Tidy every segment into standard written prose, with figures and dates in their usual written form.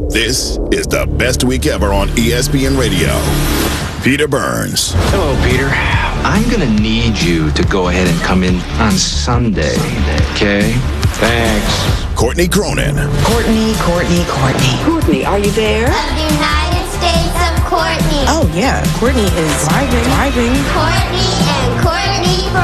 This is the best week ever on ESPN Radio. Peter Burns. Hello, Peter. I'm going to need you to go ahead and come in on Sunday. Okay? Thanks. Courtney Cronin. Courtney. Courtney, are you there? Of the United States of Courtney. Oh, yeah. Courtney is driving. Courtney and Courtney for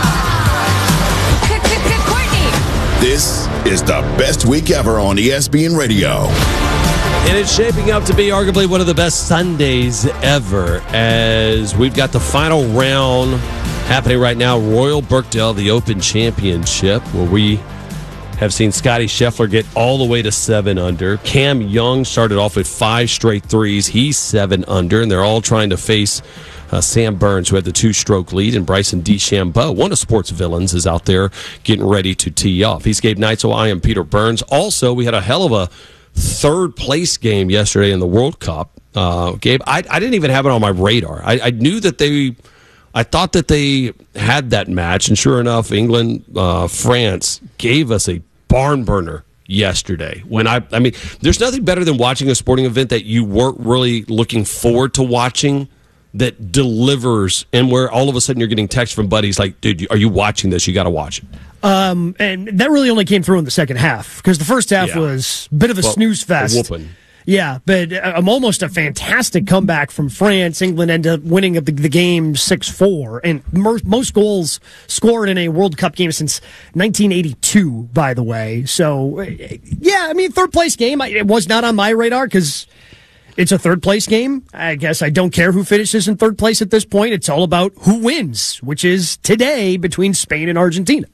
all. Courtney! This is the best week ever on ESPN Radio. And it's shaping up to be arguably one of the best Sundays ever, as we've got the final round happening right now. Royal Birkdale, the Open Championship, where we have seen Scottie Scheffler get all the way to 7 under. Cam Young started off with 5 straight threes. He's 7 under, and they're all trying to face Sam Burns, who had the 2-stroke lead, and Bryson DeChambeau, one of sports villains, is out there getting ready to tee off. He's Gabe Neitzel. I am Peter Burns. Also, we had a hell of a third-place game yesterday in the World Cup. Gabe, I didn't even have it on my radar. I knew that I thought that they had that match, and sure enough, England, France gave us a barn burner yesterday. I mean, there's nothing better than watching a sporting event that you weren't really looking forward to watching that delivers, and where all of a sudden you're getting texts from buddies like, dude, are you watching this? You got to watch it. And that really only came through in the second half, because the first half was a bit of a snooze fest. A whooping. Yeah, but almost a fantastic comeback from France. England ended up winning the game 6-4, and most goals scored in a World Cup game since 1982, by the way. So, yeah, I mean, third-place game. It was not on my radar because it's a third-place game. I guess I don't care who finishes in third place at this point. It's all about who wins, which is today between Spain and Argentina.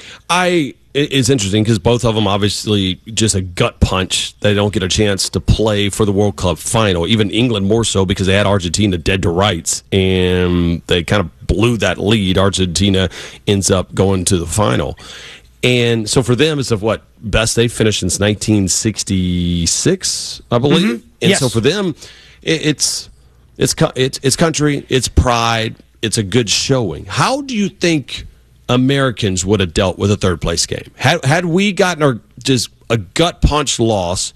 It's interesting because both of them obviously just a gut punch. They don't get a chance to play for the World Cup final. Even England more so because they had Argentina dead to rights, and they kind of blew that lead. Argentina ends up going to the final. And so for them, it's what best they've finished since 1966, I believe. Mm-hmm. And yes. So for them, it's country, it's pride, it's a good showing. How do you think Americans would have dealt with a third place game? Had we gotten just a gut punch loss,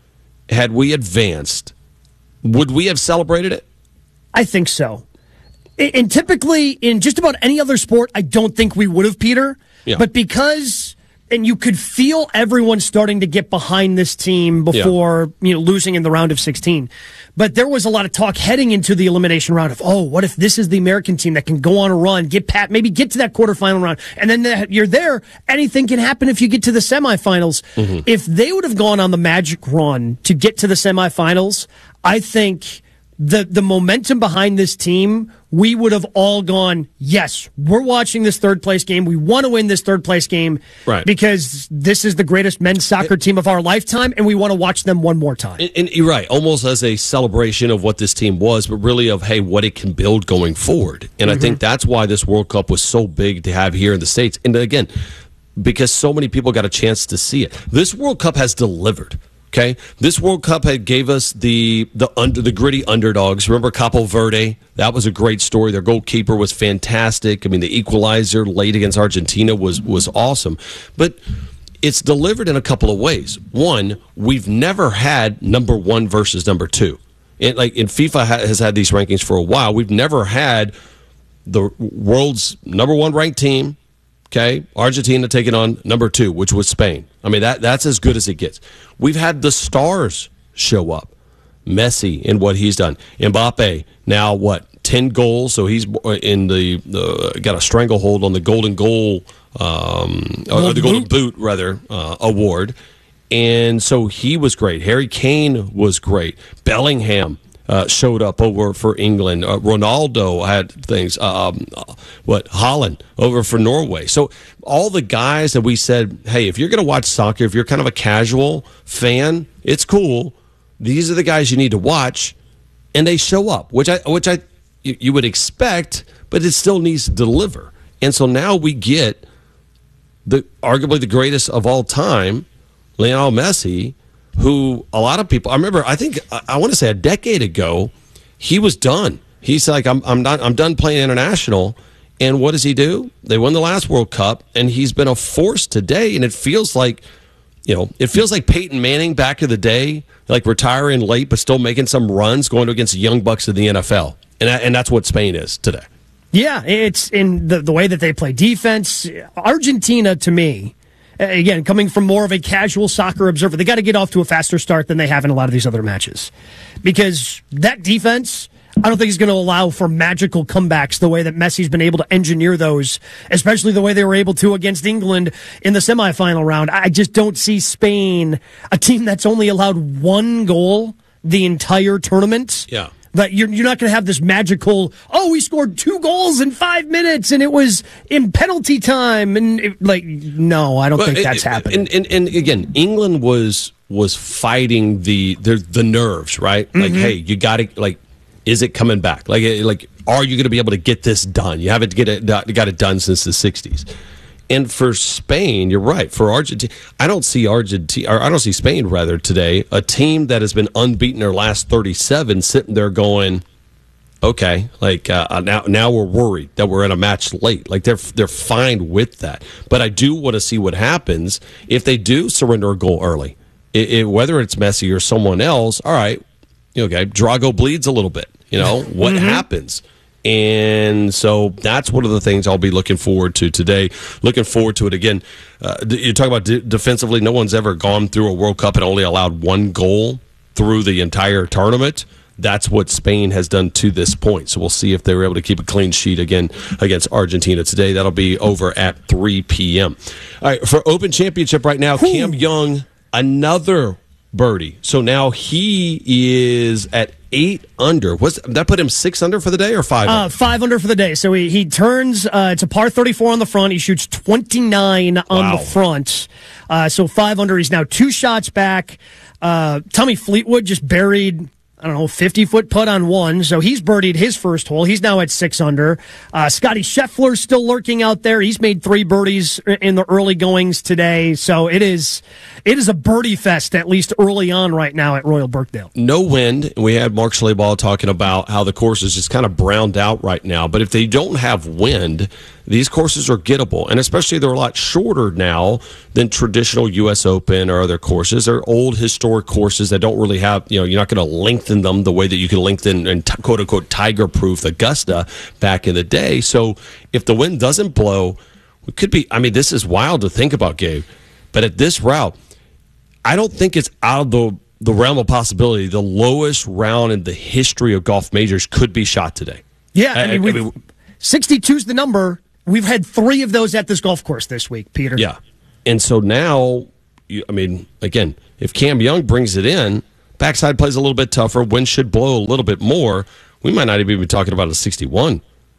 had we advanced, would we have celebrated it? I think so. And typically in just about any other sport, I don't think we would have, Peter. Yeah. But because, and you could feel everyone starting to get behind this team before losing in the round of 16. But there was a lot of talk heading into the elimination round of, what if this is the American team that can go on a run, maybe get to that quarterfinal round, and then you're there. Anything can happen if you get to the semifinals. Mm-hmm. If they would have gone on the magic run to get to the semifinals, I think the momentum behind this team, we would have all gone, yes, we're watching this third place game. We want to win this third place game, right? Because this is the greatest men's soccer team of our lifetime, and we want to watch them one more time. And you're right, almost as a celebration of what this team was, but really of, hey, what it can build going forward. And I think that's why this World Cup was so big to have here in the States. And again, because so many people got a chance to see it. This World Cup has delivered. Okay, this World Cup gave us the gritty underdogs. Remember Capo Verde? That was a great story. Their goalkeeper was fantastic. I mean, the equalizer late against Argentina was awesome. But it's delivered in a couple of ways. One, we've never had number one versus number two. And FIFA has had these rankings for a while. We've never had the world's number one ranked team. Okay, Argentina taking on number 2, which was Spain. I mean, that's as good as it gets. We've had the stars show up. Messi and what he's done. Mbappe, now 10 goals, so he's in the got a stranglehold on the golden goal, or the golden boot, rather, award. And so he was great. Harry Kane was great. Bellingham showed up over for England. Ronaldo had things. Holland over for Norway. So all the guys that we said, hey, if you're going to watch soccer, if you're kind of a casual fan, it's cool. These are the guys you need to watch, and they show up, which you would expect, but it still needs to deliver. And so now we get arguably the greatest of all time, Lionel Messi, who a lot of people, I want to say a decade ago, he was done. He's like, I'm done playing international. And what does he do? They won the last World Cup, and he's been a force today. And it feels like it feels like Peyton Manning back in the day, like retiring late but still making some runs, going against the young bucks of the NFL, and that's what Spain is today. Yeah, it's in the way that they play defense. Argentina, to me, again, coming from more of a casual soccer observer, they got to get off to a faster start than they have in a lot of these other matches. Because that defense, I don't think is going to allow for magical comebacks the way that Messi's been able to engineer those, especially the way they were able to against England in the semifinal round. I just don't see Spain, a team that's only allowed one goal the entire tournament. Yeah. But you're not going to have this magical, we scored 2 goals in 5 minutes and it was in penalty time. And no, I don't think that's happening. And again, England was fighting the nerves, right? Mm-hmm. Like, hey, you got to, is it coming back? Like, are you going to be able to get this done? You haven't got it done since the 60s. And for Spain, you're right. For Argentina, I don't see Spain rather today, a team that has been unbeaten their last 37, sitting there going, okay, now we're worried that we're in a match late. Like they're fine with that. But I do want to see what happens if they do surrender a goal early. Whether it's Messi or someone else, all right, okay, Drago bleeds a little bit. What happens? And so that's one of the things I'll be looking forward to today. Looking forward to it again. You talk about defensively, no one's ever gone through a World Cup and only allowed 1 goal through the entire tournament. That's what Spain has done to this point. So we'll see if they were able to keep a clean sheet again against Argentina today. That'll be over at 3 p.m. All right, for Open Championship right now, Cam Young, another birdie. So now he is at 8 under. That put him 6 under for the day or 5 under? 5 under for the day. So he turns, it's a par 34 on the front. He shoots 29 on the front. So 5 under. He's now 2 shots back. Tommy Fleetwood just buried, 50-foot putt on 1. So he's birdied his first hole. He's now at 6 under. Scotty Scheffler's still lurking out there. He's made 3 birdies in the early goings today. So it is a birdie fest, at least early on right now at Royal Birkdale. No wind. We had Mark Schlabach talking about how the course is just kind of browned out right now. But if they don't have wind, these courses are gettable. And especially they're a lot shorter now than traditional U.S. Open or other courses. They're old historic courses that don't really have, you're not going to lengthen them the way that you can lengthen and quote-unquote tiger-proof Augusta back in the day. So if the wind doesn't blow, it could be, this is wild to think about, Gabe. But at this route, I don't think it's out of the realm of possibility. The lowest round in the history of golf majors could be shot today. Yeah, 62 is the number. We've had 3 of those at this golf course this week, Peter. Yeah. And so now, again, if Cam Young brings it in, backside plays a little bit tougher, wind should blow a little bit more, we might not even be talking about a 61.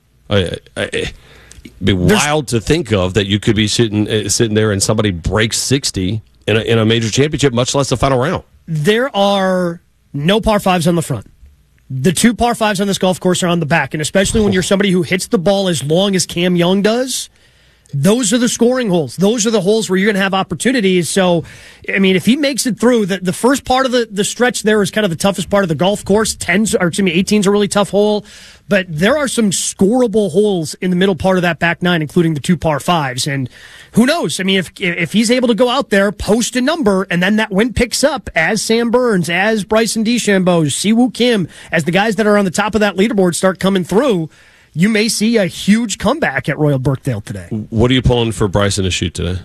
It'd be wild to think of that you could be sitting there and somebody breaks 60 in a major championship, much less the final round. There are no par 5s on the front. The 2 par 5s on this golf course are on the back, and especially when you're somebody who hits the ball as long as Cam Young does, those are the scoring holes. Those are the holes where you're going to have opportunities. So, if he makes it through, the first part of the stretch there is kind of the toughest part of the golf course. 18's a really tough hole. But there are some scoreable holes in the middle part of that back 9, including the 2 par 5s. And who knows? If he's able to go out there, post a number, and then that wind picks up as Sam Burns, as Bryson DeChambeau, Siwoo Kim, as the guys that are on the top of that leaderboard start coming through, you may see a huge comeback at Royal Birkdale today. What are you pulling for Bryson to shoot today?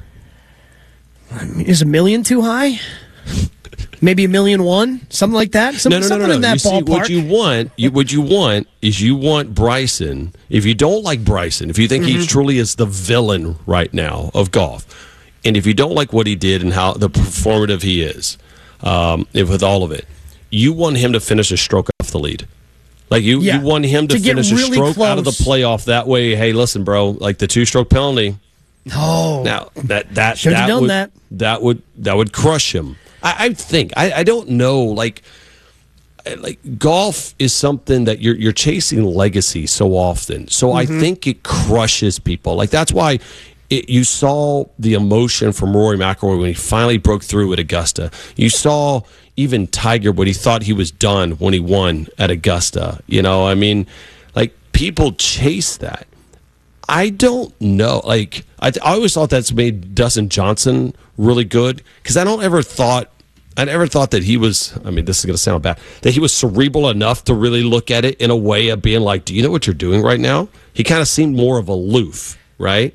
Is $1 million too high? Maybe $1.1 million, something like that. Something in that ballpark. What you want is you want Bryson. If you don't like Bryson, if you think he truly is the villain right now of golf, and if you don't like what he did and how the performative he is, with all of it, you want him to finish a stroke off the lead. You want him to finish a stroke out of the playoff. That way, hey, listen, bro, the 2-stroke penalty. Oh, now that would crush him. I think I don't know. Golf is something that you're chasing legacy so often. So I think it crushes people. That's why you saw the emotion from Rory McIlroy when he finally broke through at Augusta. You saw even Tiger when he thought he was done when he won at Augusta. People chase that. I don't know. Like, I always thought that's made Dustin Johnson really good because I never thought that he was, I mean, this is going to sound bad, that he was cerebral enough to really look at it in a way of being like, do you know what you're doing right now? He kind of seemed more of aloof, right?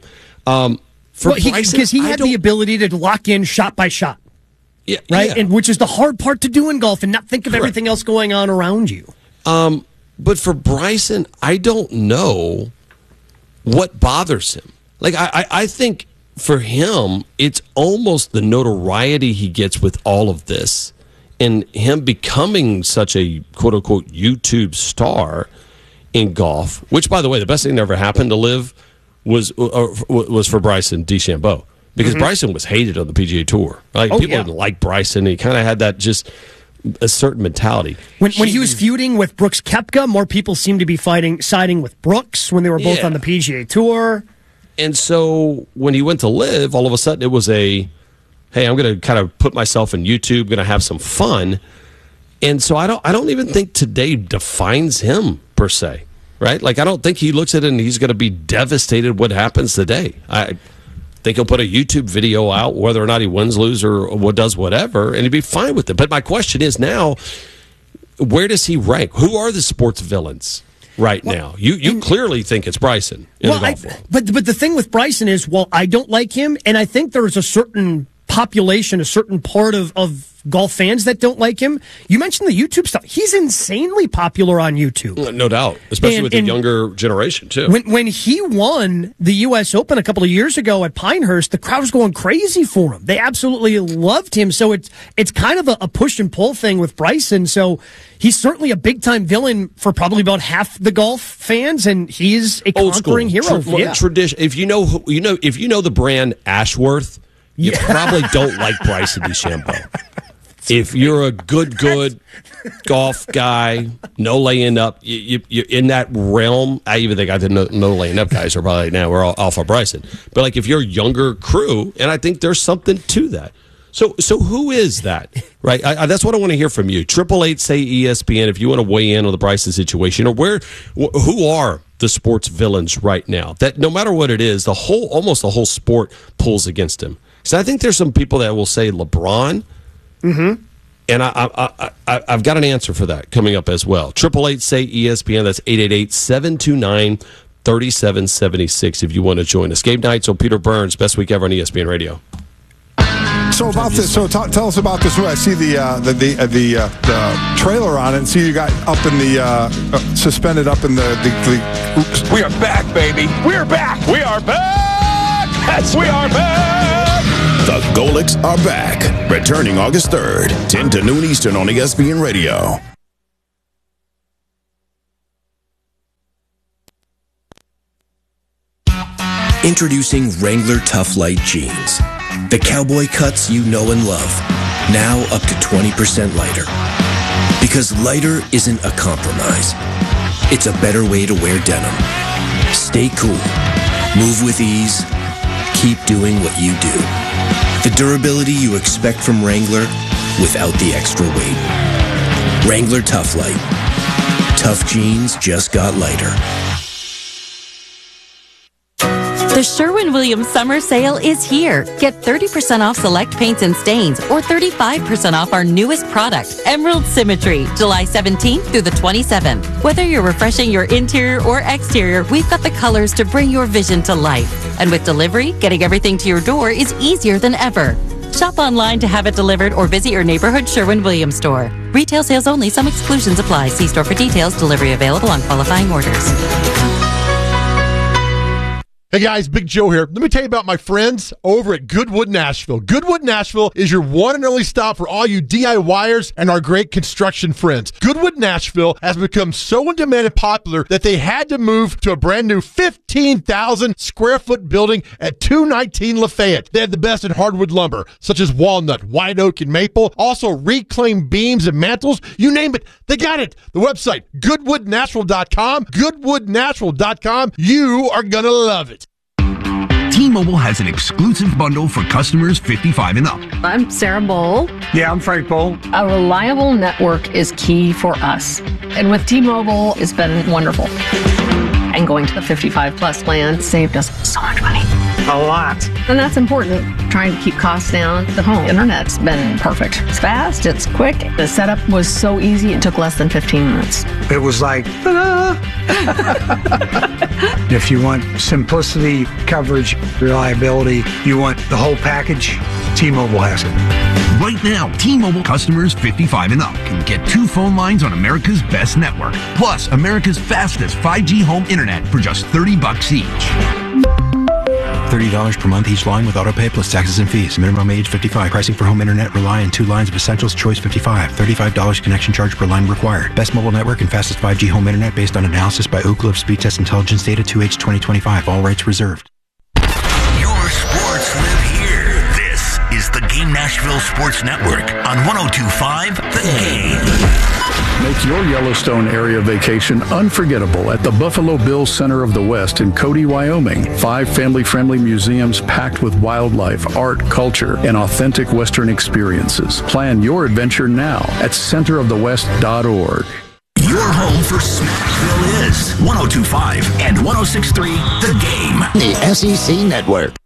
Because he had the ability to lock in shot by shot. Yeah, right? Yeah. And which is the hard part to do in golf and not think of everything else going on around you. But for Bryson, I don't know what bothers him. Like, I think for him, it's almost the notoriety he gets with all of this and him becoming such a quote-unquote YouTube star in golf, which, by the way, the best thing that ever happened to Liv was for Bryson DeChambeau. Because Bryson was hated on the PGA Tour. Like, people didn't like Bryson. He kind of had that just a certain mentality. When he was feuding with Brooks Koepka, more people seemed to be siding with Brooks when they were both on the PGA Tour. And so when he went to Live, all of a sudden it was hey, I'm going to kind of put myself in YouTube, going to have some fun. And so I don't even think today defines him per se, right? Like, I don't think he looks at it and he's going to be devastated what happens today. I think he'll put a YouTube video out, whether or not he wins, lose, or does whatever, and he'd be fine with it. But my question is now, where does he rank? Who are the sports villains right now? You clearly think it's Bryson in the golf world. But the thing with Bryson is, I don't like him, and I think there's a certain population, a certain part of golf fans that don't like him. You mentioned the YouTube stuff. He's insanely popular on YouTube. No doubt, especially with the younger generation, too. When he won the U.S. Open a couple of years ago at Pinehurst, the crowd was going crazy for him. They absolutely loved him. So it's kind of a push and pull thing with Bryson. So he's certainly a big-time villain for probably about half the golf fans, and he's a conquering hero. Tradition. If you know the brand Ashworth, you probably don't like Bryson DeChambeau. If you're a good golf guy, no laying up, you're in that realm. I even think no laying up guys are probably now we're all off of Bryson. But like if you're a younger crew, and I think there's something to that. So who is that? Right? That's what I want to hear from you. 888 say ESPN if you want to weigh in on the Bryson situation, or who are the sports villains right now? That no matter what it is, almost the whole sport pulls against him. So I think there's some people that will say LeBron. Mm-hmm. And I've got an answer for that coming up as well. 888 say ESPN. That's 888-729-3776 if you want to join us. Gabe Knight, so Peter Burns, best week ever on ESPN Radio. So about this, tell us about this. I see the trailer on it, and see you got up in the suspended up in the. Oops. We are back, baby. We are back. We are back. We are back. The Golics are back, returning August 3rd, 10 to noon Eastern on ESPN Radio. Introducing Wrangler Tough Light Jeans. The cowboy cuts you know and love, now up to 20% lighter. Because lighter isn't a compromise. It's a better way to wear denim. Stay cool. Move with ease. Keep doing what you do. The durability you expect from Wrangler without the extra weight. Wrangler Tough Light. Tough jeans just got lighter. The Sherwin-Williams summer sale is here. Get 30% off select paints and stains or 35% off our newest product, Emerald Symmetry, July 17th through the 27th. Whether you're refreshing your interior or exterior, we've got the colors to bring your vision to life. And with delivery, getting everything to your door is easier than ever. Shop online to have it delivered or visit your neighborhood Sherwin-Williams store. Retail sales only. Some exclusions apply. See store for details. Delivery available on qualifying orders. Hey guys, Big Joe here. Let me tell you about my friends over at Goodwood Nashville. Goodwood Nashville is your one and only stop for all you DIYers and our great construction friends. Goodwood Nashville has become so in demand and popular that they had to move to a brand new 15,000 square foot building at 219 Lafayette. They have the best in hardwood lumber, such as walnut, white oak, and maple. Also reclaimed beams and mantles. You name it, they got it. The website, goodwoodnatural.com. Goodwoodnatural.com. You are going to love it. T-Mobile has an exclusive bundle for customers 55 and up. I'm Sarah Bowl. Yeah, I'm Frank Bowl. A reliable network is key for us. And with T-Mobile, it's been wonderful. And going to the 55 plus plan saved us so much money. A lot. And that's important. Trying to keep costs down. The home internet's been perfect. It's fast, it's quick. The setup was so easy, it took less than 15 minutes. It was like, ta-da! If you want simplicity, coverage, reliability, you want the whole package, T-Mobile has it. Right now, T-Mobile customers 55 and up can get 2 phone lines on America's best network, plus America's fastest 5G home internet for just $30 each. $30 per month each line with autopay plus taxes and fees. Minimum age 55. Pricing for home internet rely on 2 lines of Essentials Choice 55. $35 connection charge per line required. Best mobile network and fastest 5G home internet based on analysis by Ookla of Speed Test Intelligence data 2H 2025. All rights reserved. Your sports live here. This is the Game Nashville Sports Network on 102.5 The Game. Make your Yellowstone area vacation unforgettable at the Buffalo Bills Center of the West in Cody, Wyoming. 5 family-friendly museums packed with wildlife, art, culture, and authentic Western experiences. Plan your adventure now at centerofthewest.org. Your home for Smashville is 102.5 and 106.3 The Game. The SEC Network.